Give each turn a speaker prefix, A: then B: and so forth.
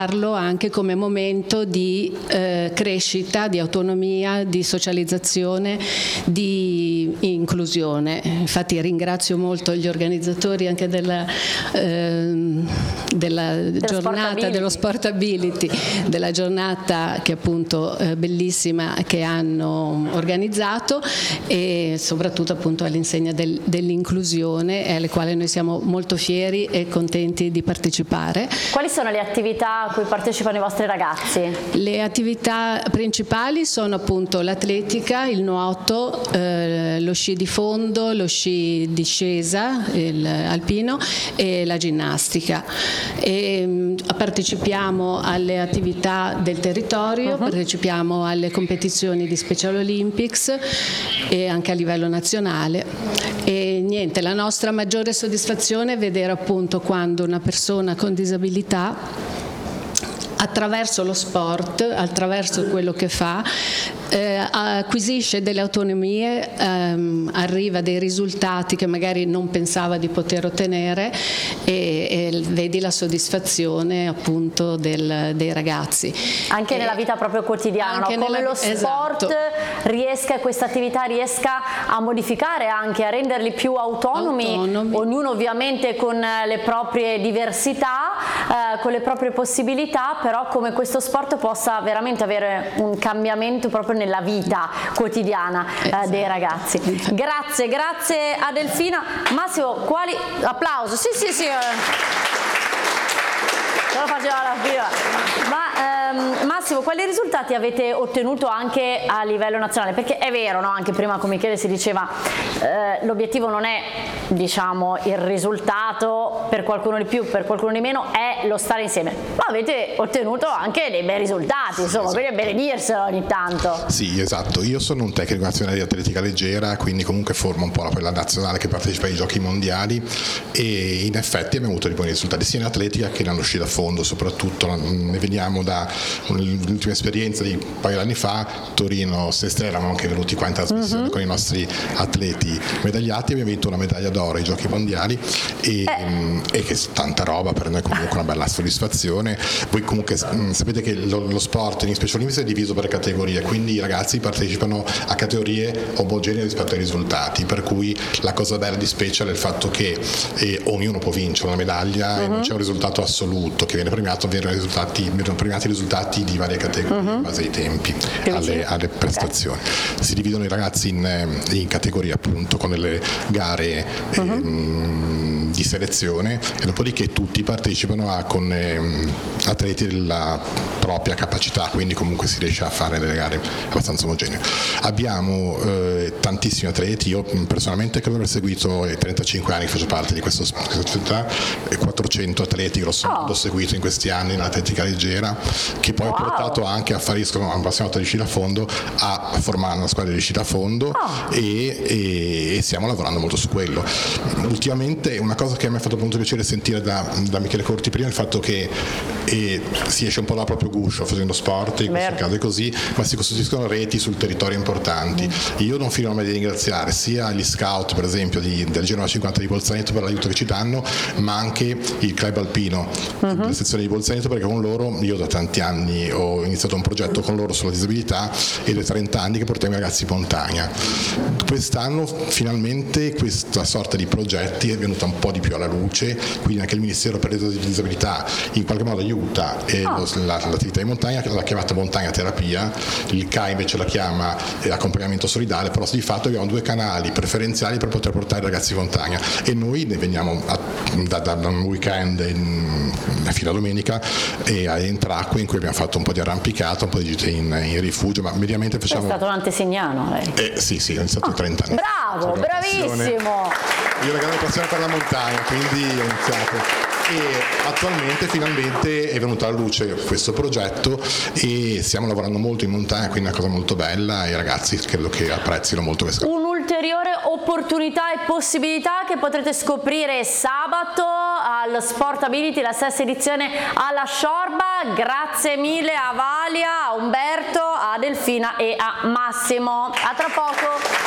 A: anche come momento di crescita, di autonomia, di socializzazione, di inclusione. Infatti ringrazio molto gli organizzatori anche della giornata dello Sportability, della giornata che appunto bellissima che hanno organizzato, e soprattutto appunto all'insegna dell'inclusione, alle quali noi siamo molto fieri e contenti di partecipare.
B: Quali sono le attività a cui partecipano i vostri ragazzi?
A: Le attività principali sono appunto l'atletica, il nuoto, lo sci di fondo, lo sci discesa, alpino, e la ginnastica. Partecipiamo alle attività del territorio, partecipiamo alle competizioni di Special Olympics e anche a livello nazionale. E niente, la nostra maggiore soddisfazione è vedere appunto quando una persona con disabilità, attraverso lo sport, attraverso quello che fa, acquisisce delle autonomie, arriva a dei risultati che magari non pensava di poter ottenere, e vedi la soddisfazione appunto dei ragazzi. Anche
B: nella vita proprio quotidiana, no? Come lo sport riesca, questa attività riesca a modificare, anche a renderli più autonomi, ognuno ovviamente con le proprie diversità, con le proprie possibilità, però come questo sport possa veramente avere un cambiamento proprio nella vita quotidiana dei ragazzi. Grazie a Delfina. Massimo, quali... applauso, sì. Non lo faceva la fila. Ma Massimo, quali risultati avete ottenuto anche a livello nazionale? Perché è vero, no? Anche prima con Michele si diceva l'obiettivo non è, diciamo, il risultato per qualcuno di più, per qualcuno di meno, è lo stare insieme. Ma avete ottenuto anche dei bei risultati, insomma, quindi è bene dirselo ogni tanto.
C: Sì, esatto. Io sono un tecnico nazionale di atletica leggera, quindi comunque formo un po' quella nazionale che partecipa ai giochi mondiali, e in effetti abbiamo avuto dei buoni risultati sia in atletica che nello sci da fondo, soprattutto ne veniamo da l'ultima esperienza di un paio di anni fa, Torino, Sestri, eravamo anche venuti qua in trasmissione con i nostri atleti medagliati, abbiamo vinto una medaglia d'oro ai giochi mondiali, e che è tanta roba, per noi comunque una bella soddisfazione. Voi comunque sapete che lo sport in Special Olympics è diviso per categorie, quindi i ragazzi partecipano a categorie omogenee rispetto ai risultati, per cui la cosa bella di Special è il fatto che ognuno può vincere una medaglia e non c'è un risultato assoluto che viene premiato, vengono premiati i risultati di varie categorie in base ai tempi, alle prestazioni. Si dividono i ragazzi in categorie appunto con delle gare di selezione, e dopodiché tutti partecipano con atleti della propria capacità, quindi comunque si riesce a fare delle gare abbastanza omogenee. Abbiamo tantissimi atleti, io personalmente credo di aver seguito 35 anni che faccio parte di questa società, 400 atleti grosso modo ho seguito in questi anni nell'atletica leggera, che poi ha portato anche a fare appassionato di sci da fondo, a formare una squadra di sci da fondo, e stiamo lavorando molto su quello. Ultimamente una cosa che mi ha fatto molto piacere sentire da Michele Corti prima è il fatto che si esce un po' dal proprio guscio facendo sport, in questo caso è così, ma si costruiscono reti sul territorio importanti. Io non fino mai di ringraziare sia gli scout, per esempio del Genova 50 di Bolzaneto, per l'aiuto che ci danno, ma anche il club alpino della sezione di Bolzaneto, perché con loro io da tanti anni ho iniziato un progetto con loro sulla disabilità, ed è 30 anni che portiamo i ragazzi in montagna. Quest'anno finalmente questa sorta di progetti è venuta un po' di più alla luce, quindi anche il Ministero per le disabilità in qualche modo aiuta l'attività di montagna, che l'ha chiamata montagna terapia, il CAI invece la chiama accompagnamento solidale, però di fatto abbiamo due canali preferenziali per poter portare i ragazzi in montagna, e noi ne veniamo da un weekend fino a domenica a Entracque, in cui abbiamo fatto un po' di arrampicata, un po' di gite in rifugio, ma mediamente facciamo...
B: È stato un antesignano lei?
C: Sì, ho iniziato 30 anni.
B: Bravo, bravissimo!
C: Io ho una grande passione per la montagna, quindi ho iniziato. E attualmente finalmente è venuta alla luce questo progetto, e stiamo lavorando molto in montagna, quindi è una cosa molto bella, e i ragazzi credo che apprezzino molto questo.
B: Un'ulteriore opportunità e possibilità che potrete scoprire sabato al Sportability, la sesta edizione alla Sciorba. Grazie mille a Valia, a Umberto, a Delfina e a Massimo. A tra poco.